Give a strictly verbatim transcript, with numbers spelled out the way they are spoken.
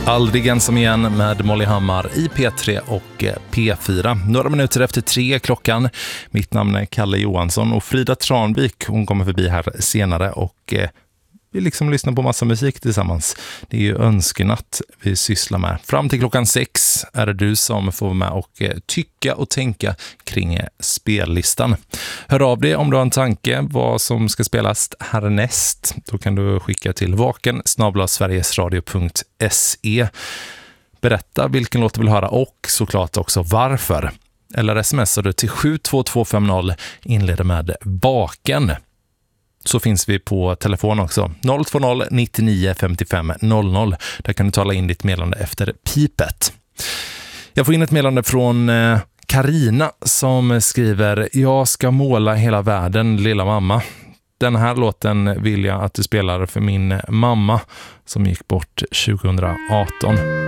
Aldrig ensam igen med Molly Hammar i P tre och P fyra. Några minuter efter tre klockan. Mitt namn är Kalle Johansson och Frida Tranvik, hon kommer förbi här senare och eh, vi liksom lyssnar på massa musik tillsammans. Det är ju önskenatt vi sysslar med. Fram till klockan sex är det du som får vara med och eh, tycka och tänka kring eh, spellistan. Hör av dig om du har en tanke vad som ska spelas härnäst. Då kan du skicka till vaken snabel-a sverigesradio punkt se. Berätta vilken låt du vill höra och såklart också varför. Eller smsar du till sju två två fem noll, inleder med vaken. Så finns vi på telefon också. noll två noll nittionio femtiofem noll noll. Där kan du tala in ditt meddelande efter pipet. Jag får in ett meddelande från Karina som skriver: jag ska måla hela världen, lilla mamma. Den här låten vill jag att du spelar för min mamma som gick bort tjugo arton.